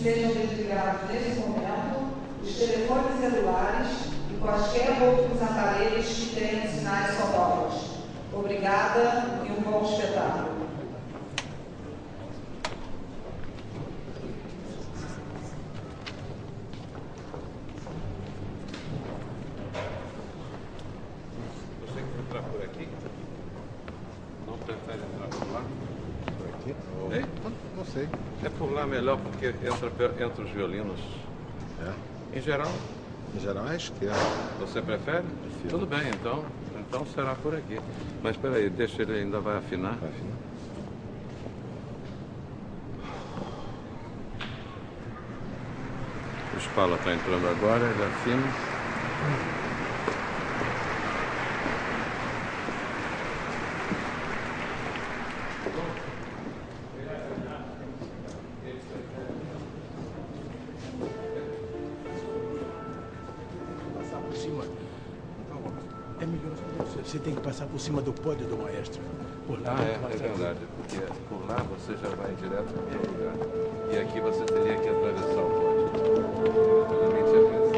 sejam desligados nesse momento os telefones celulares e quaisquer outros aparelhos que tenham sinais sonoros. Obrigada e um bom espetáculo. Você quer entrar por aqui? Não prefere entrar por lá? Por aqui? Hein? Não sei. É por lá melhor porque entra os violinos. É. Em geral, Em geral é a esquerda. você prefere? Prefiro. Tudo bem, então será por aqui. Mas espera aí, deixa ele ainda vai afinar. Vai afinar. O Spala está entrando agora, ele afina. Passar por cima. É melhor. Você tem que passar por cima do pódio do maestro. Por lá. É verdade, porque por lá você já vai direto para o meu lugar. E aqui você teria que atravessar o pódio. Realmente é